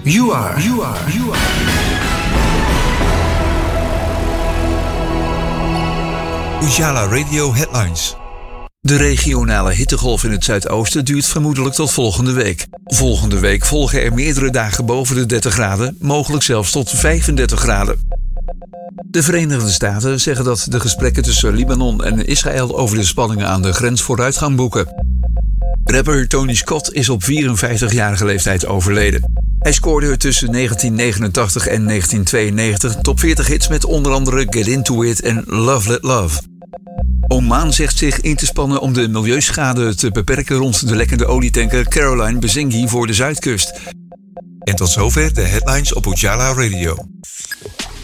You are. Ujala Radio Headlines. De regionale hittegolf in het zuidoosten duurt vermoedelijk tot volgende week. Volgende week volgen er meerdere dagen boven de 30 graden, mogelijk zelfs tot 35 graden. De Verenigde Staten zeggen dat de gesprekken tussen Libanon en Israël over de spanningen aan de grens vooruitgang boeken. Rapper Tony Scott is op 54-jarige leeftijd overleden. Hij scoorde tussen 1989 en 1992 top 40 hits met onder andere Get Into It en Love Let Love. Oman zegt zich in te spannen om de milieuschade te beperken rond de lekkende olietanker Caroline Bazingi voor de Zuidkust. En tot zover de headlines op Ujala Radio.